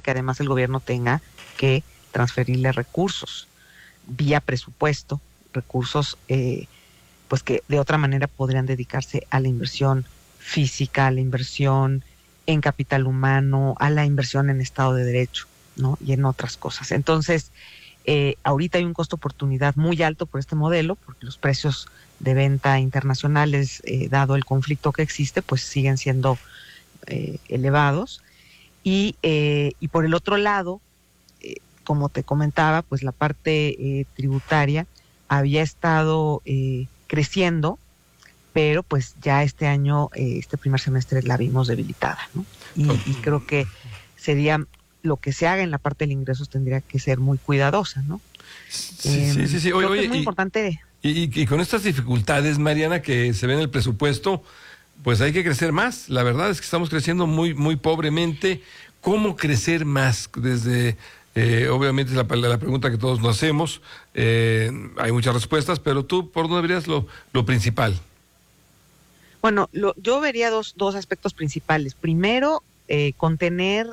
que además el gobierno tenga que transferirle recursos vía presupuesto, recursos pues que de otra manera podrían dedicarse a la inversión física, a la inversión en capital humano, a la inversión en Estado de Derecho, ¿no? Y en otras cosas. Entonces, ahorita hay un costo oportunidad muy alto por este modelo, porque los precios de venta internacionales, dado el conflicto que existe, pues siguen siendo elevados. Y por el otro lado, como te comentaba, pues la parte tributaria había estado creciendo, pero pues ya este año, este primer semestre la vimos debilitada, ¿no? Y creo que sería lo que se haga en la parte de ingresos tendría que ser muy cuidadosa, ¿no? Sí. Creo que es muy importante. Y con estas dificultades, Mariana, que se ve en el presupuesto, pues hay que crecer más. La verdad es que estamos creciendo muy, muy pobremente. ¿Cómo crecer más? Desde, obviamente, la pregunta que todos nos hacemos. Hay muchas respuestas, pero tú, ¿por dónde verías lo principal? Bueno, yo vería dos aspectos principales. Primero, contener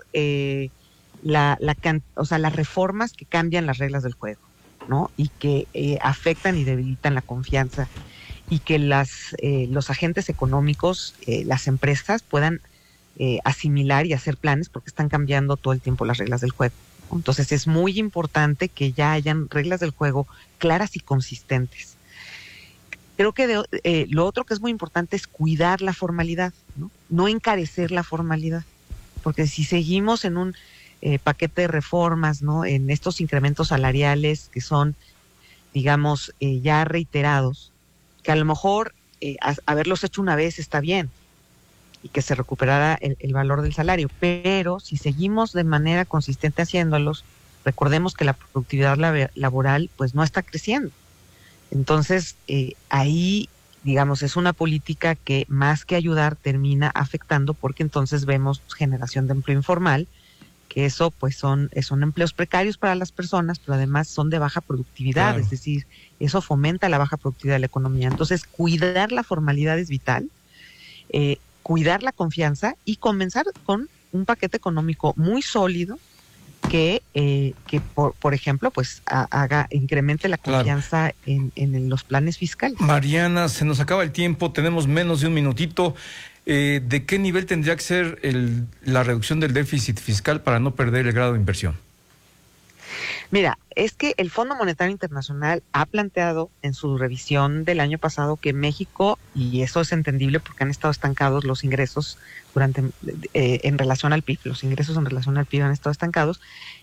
las reformas que cambian las reglas del juego, ¿no? Y que afectan y debilitan la confianza, y que los agentes económicos, las empresas puedan asimilar y hacer planes, porque están cambiando todo el tiempo las reglas del juego. Entonces es muy importante que ya hayan reglas del juego claras y consistentes. Creo que lo otro que es muy importante es cuidar la formalidad, ¿no? No encarecer la formalidad, porque si seguimos en un paquete de reformas, ¿no? En estos incrementos salariales que son, digamos, ya reiterados, que a lo mejor haberlos hecho una vez está bien y que se recuperara el valor del salario, pero si seguimos de manera consistente haciéndolos, recordemos que la productividad laboral pues no está creciendo. Entonces, ahí, digamos, es una política que más que ayudar termina afectando, porque entonces vemos generación de empleo informal, que eso pues son empleos precarios para las personas, pero además son de baja productividad, claro. Es decir, eso fomenta la baja productividad de la economía. Entonces, cuidar la formalidad es vital, cuidar la confianza y comenzar con un paquete económico muy sólido que por ejemplo, pues incremente la confianza, claro, en los planes fiscales. Mariana, se nos acaba el tiempo, tenemos menos de un minutito. ¿De qué nivel tendría que ser la reducción del déficit fiscal para no perder el grado de inversión? Mira, es que el Fondo Monetario Internacional ha planteado en su revisión del año pasado que México, y eso es entendible porque han estado estancados los ingresos en relación al PIB, los ingresos en relación al PIB han estado estancados,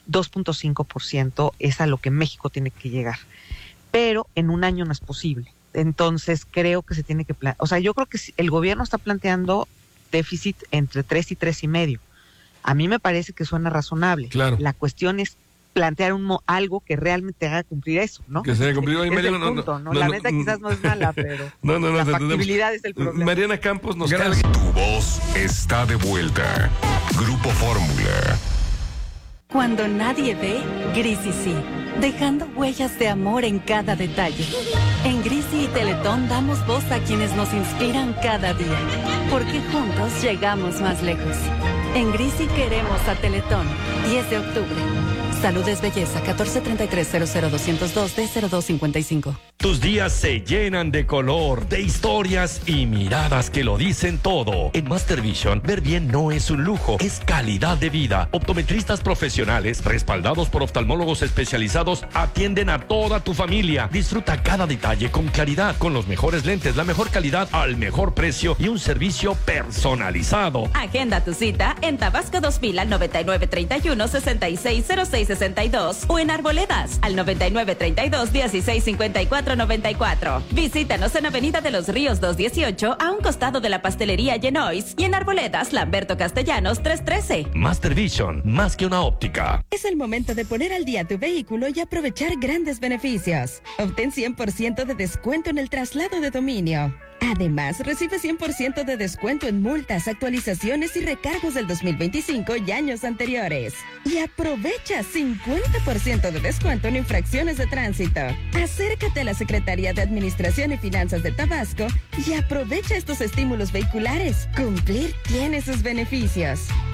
2.5% es a lo que México tiene que llegar, pero en un año no es posible. Entonces creo que se tiene que yo creo que el gobierno está planteando déficit entre 3 y 3.5. A mí me parece que suena razonable. Claro. La cuestión es plantear algo que realmente haga cumplir eso, ¿no? Que se haya cumplido. La meta quizás no es mala, pero la factibilidad es el problema. Mariana Campos nos carga. Tu voz está de vuelta. Grupo Fórmula. Cuando nadie ve, Grisi sí, dejando huellas de amor en cada detalle. En Grisi y Teletón damos voz a quienes nos inspiran cada día, porque juntos llegamos más lejos. En Grisi queremos a Teletón. 10 de octubre. Salud es belleza. 1433-00202-D0255. Tus días se llenan de color, de historias y miradas que lo dicen todo. En Master Vision, ver bien no es un lujo, es calidad de vida. Optometristas profesionales, respaldados por oftalmólogos especializados, atienden a toda tu familia. Disfruta cada detalle con claridad, con los mejores lentes, la mejor calidad al mejor precio y un servicio personalizado. Agenda tu cita en Tabasco 2000 al 9931-660662 o en Arboledas al 9932-165494. Visítanos en Avenida de los Ríos 218 a un costado de la pastelería Genois y en Arboledas Lamberto Castellanos 313. Master Vision, más que una óptica. Es el momento de poner al día tu vehículo y aprovechar grandes beneficios. Obtén 100% de descuento en el traslado de dominio. Además, recibe 100% de descuento en multas, actualizaciones y recargos del 2025 y años anteriores. Y aprovecha 50% de descuento en infracciones de tránsito. Acércate a la Secretaría de Administración y Finanzas de Tabasco y aprovecha estos estímulos vehiculares. Cumplir tiene sus beneficios.